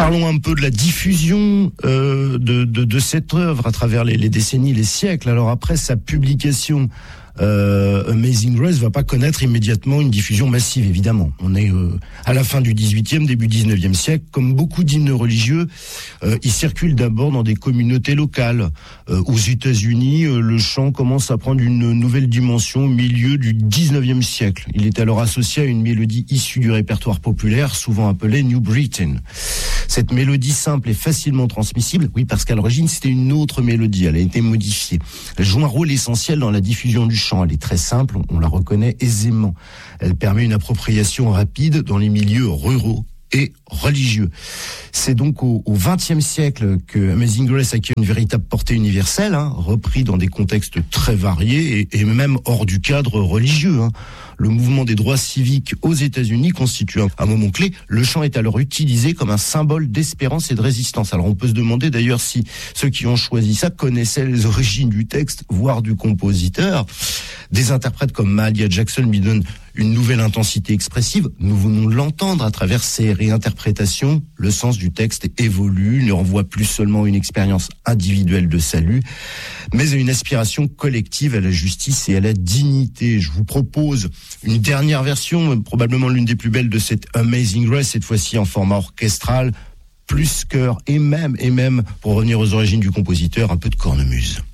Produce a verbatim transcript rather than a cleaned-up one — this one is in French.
Parlons un peu de la diffusion euh, de, de, de cette œuvre à travers les, les décennies, les siècles. Alors après sa publication, Euh, Amazing Grace va pas connaître immédiatement une diffusion massive, évidemment. On est euh, à la fin du dix-huitième, début dix-neuvième siècle. Comme beaucoup d'hymnes religieux, euh, ils circulent d'abord dans des communautés locales. Euh, aux États-Unis, euh, le chant commence à prendre une nouvelle dimension au milieu du dix-neuvième siècle. Il est alors associé à une mélodie issue du répertoire populaire, souvent appelée New Britain. Cette mélodie simple est facilement transmissible, oui, parce qu'à l'origine, c'était une autre mélodie. Elle a été modifiée. Elle joue un rôle essentiel dans la diffusion du chant. Elle est très simple, on la reconnaît aisément. Elle permet une appropriation rapide dans les milieux ruraux et religieux. C'est donc au vingtième siècle que Amazing Grace acquiert une véritable portée universelle, hein, repris dans des contextes très variés et, et même hors du cadre religieux. Hein. Le mouvement des droits civiques aux États-Unis constitue un, un moment clé. Le chant est alors utilisé comme un symbole d'espérance et de résistance. Alors on peut se demander d'ailleurs si ceux qui ont choisi ça connaissaient les origines du texte, voire du compositeur. Des interprètes comme Mahalia Jackson lui donnent une nouvelle intensité expressive. Nous venons de l'entendre à travers ces réinterprétations. Le sens du texte évolue, ne renvoie plus seulement à une expérience individuelle de salut, mais à une aspiration collective à la justice et à la dignité. Je vous propose une dernière version, probablement l'une des plus belles de cette Amazing Grace, cette fois-ci en format orchestral, plus chœur et même, et même, pour revenir aux origines du compositeur, un peu de cornemuse.